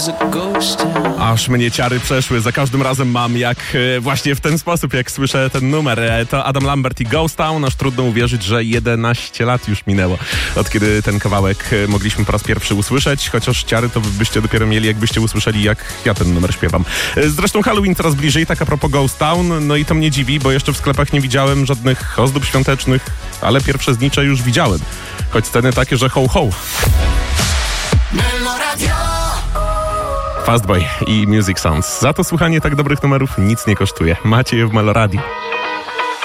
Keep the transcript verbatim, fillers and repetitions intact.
Aż mnie ciary przeszły, za każdym razem mam jak e, właśnie w ten sposób, jak słyszę ten numer. E, to Adam Lambert i Ghost Town. Aż trudno uwierzyć, że jedenaście lat już minęło, od kiedy ten kawałek e, mogliśmy po raz pierwszy usłyszeć, chociaż ciary to byście dopiero mieli, jakbyście usłyszeli, jak ja ten numer śpiewam. E, zresztą Halloween coraz bliżej, tak a propos Ghost Town, no i to mnie dziwi, bo jeszcze w sklepach nie widziałem żadnych ozdób świątecznych, ale pierwsze znicze już widziałem. Choć sceny takie, że ho ho. Fastboy i Music Sounds. Za to słuchanie tak dobrych numerów nic nie kosztuje. Macie je w Meloradio.